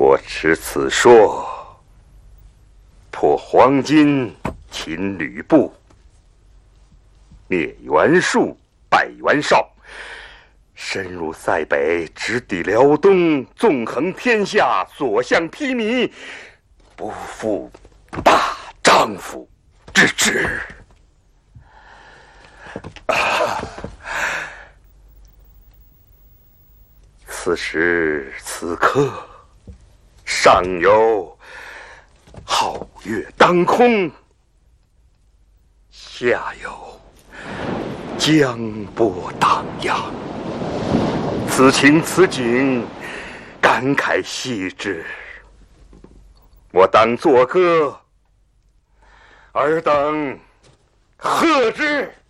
我持此说，破黄巾，擒吕布，灭袁术，败袁绍，深入塞北，直抵辽东，纵横天下，所向披靡，不负大丈夫之志。此时此刻，上有皓月当空，下有江波荡漾。此情此景，感慨系之。我当作歌，尔等贺之。